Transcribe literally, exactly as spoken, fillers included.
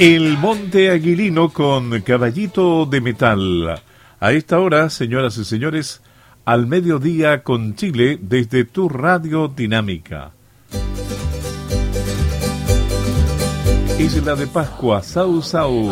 El Monte Aguilino con Caballito de Metal. A esta hora, señoras y señores, al mediodía con Chile desde tu radio dinámica. Isla de Pascua, Sau Sau.